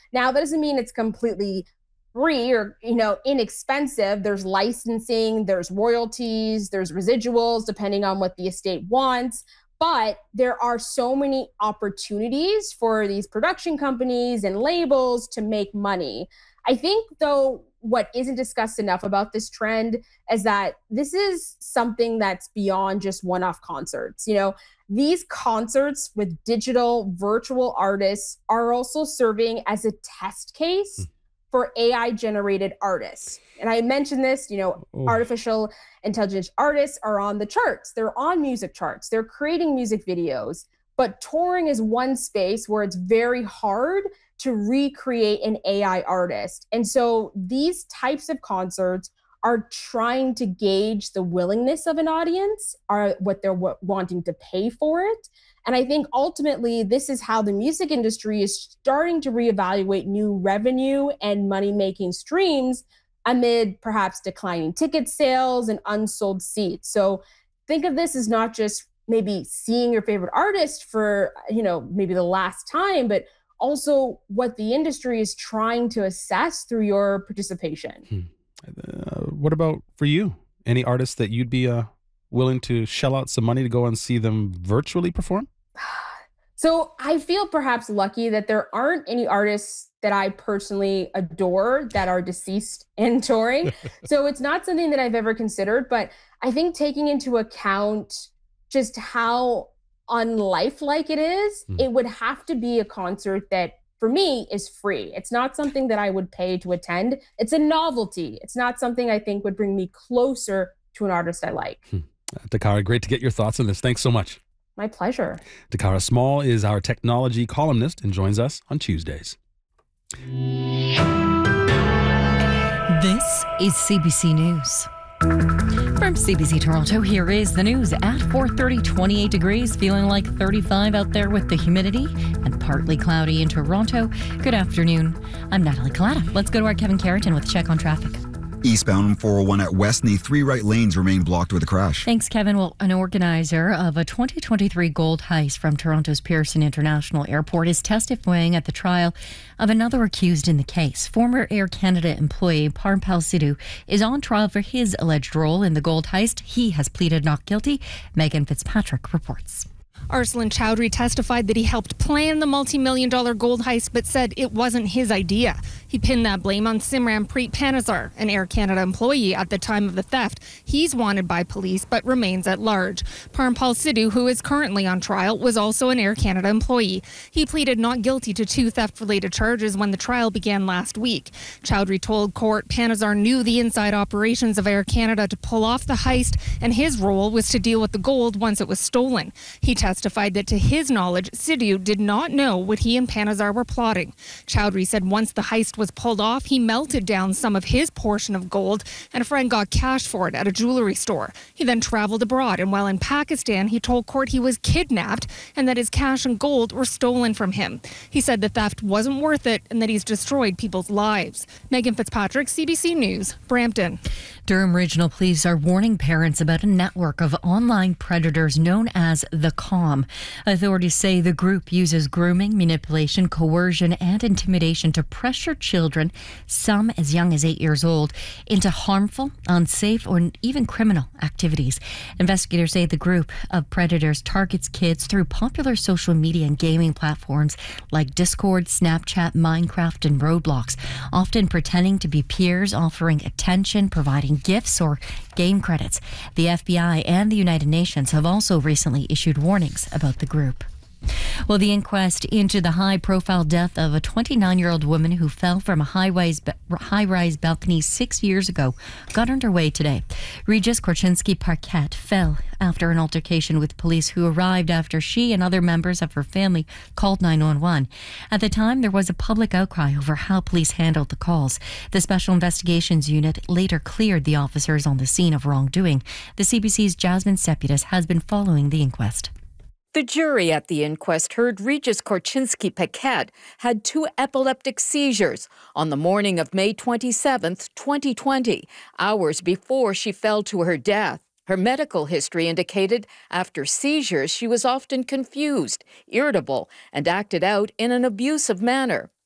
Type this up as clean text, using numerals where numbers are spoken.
Now, that doesn't mean it's completely free or, inexpensive. There's licensing, there's royalties, there's residuals, depending on what the estate wants. But there are so many opportunities for these production companies and labels to make money. I think, though, what isn't discussed enough about this trend is that this is something that's beyond just one off concerts. These concerts with digital virtual artists are also serving as a test case for AI generated artists. And I mentioned this, artificial intelligence artists are on the charts. They're on music charts. They're creating music videos. But touring is one space where it's very hard to recreate an AI artist. And so these types of concerts are trying to gauge the willingness of an audience, are what they're wanting to pay for it. And I think ultimately this is how the music industry is starting to reevaluate new revenue and money-making streams amid perhaps declining ticket sales and unsold seats. So think of this as not just maybe seeing your favorite artist for, maybe the last time, but also what the industry is trying to assess through your participation. What about for you? Any artists that you'd be willing to shell out some money to go and see them virtually perform? So I feel perhaps lucky that there aren't any artists that I personally adore that are deceased and touring. So it's not something that I've ever considered, but I think taking into account just how unlifelike it is, it would have to be a concert that for me is free. It's not something that I would pay to attend. It's a novelty. It's not something I think would bring me closer to an artist I like. Dakara, great to get your thoughts on this. Thanks so much. My pleasure. Dakara Small is our technology columnist and joins us on Tuesdays. This is CBC News. From CBC Toronto, here is the news at 4:30, 28 degrees, feeling like 35 out there with the humidity and partly cloudy in Toronto. Good afternoon. I'm Natalie Collada. Let's go to our Kevin Carrington with a check on traffic. Eastbound 401 at Westney, 3 right lanes remain blocked with a crash. Thanks, Kevin. Well, an organizer of a 2023 gold heist from Toronto's Pearson International Airport is testifying at the trial of another accused in the case. Former Air Canada employee Parmpal Sidhu is on trial for his alleged role in the gold heist. He has pleaded not guilty. Megan Fitzpatrick reports. Arslan Chowdhury testified that he helped plan the multi-million-dollar gold heist but said it wasn't his idea. He pinned that blame on Simran Preet Panazar, an Air Canada employee at the time of the theft. He's wanted by police but remains at large. Parmpal Sidhu, who is currently on trial, was also an Air Canada employee. He pleaded not guilty to 2 theft-related charges when the trial began last week. Chowdhury told court Panazar knew the inside operations of Air Canada to pull off the heist, and his role was to deal with the gold once it was stolen. He testified that to his knowledge, Sidhu did not know what he and Panazar were plotting. Chowdhury said once the heist was pulled off, he melted down some of his portion of gold and a friend got cash for it at a jewelry store. He then traveled abroad, and while in Pakistan, he told court he was kidnapped and that his cash and gold were stolen from him. He said the theft wasn't worth it and that he's destroyed people's lives. Megan Fitzpatrick, CBC News, Brampton. Durham Regional Police are warning parents about a network of online predators known as the COM. Authorities say the group uses grooming, manipulation, coercion, and intimidation to pressure children, some as young as 8 years old, into harmful, unsafe, or even criminal activities. Investigators say the group of predators targets kids through popular social media and gaming platforms like Discord, Snapchat, Minecraft, and Roblox, often pretending to be peers, offering attention, providing gifts or game credits. The FBI and the United Nations have also recently issued warnings about the group. Well, the inquest into the high-profile death of a 29-year-old woman who fell from a high-rise balcony 6 years ago got underway today. Regis Korchinski Parkett fell after an altercation with police who arrived after she and other members of her family called 911. At the time, there was a public outcry over how police handled the calls. The Special Investigations Unit later cleared the officers on the scene of wrongdoing. The CBC's Jasmine Seputis has been following the inquest. The jury at the inquest heard Regis Korchinski Paquette had 2 epileptic seizures on the morning of May 27, 2020, hours before she fell to her death. Her medical history indicated after seizures she was often confused, irritable, and acted out in an abusive manner.